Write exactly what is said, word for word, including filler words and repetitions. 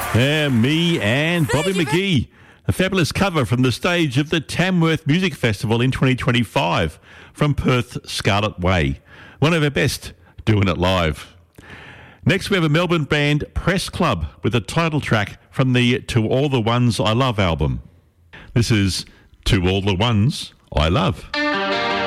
Yeah, me and Bobby McGee. A fabulous cover from the stage of the Tamworth Music Festival in twenty twenty-five from Perth Scarlet Way. One of our best doing it live. Next we have a Melbourne band, Press Club, with a title track from the To All the Ones I Love album. This is To All the Ones I Love.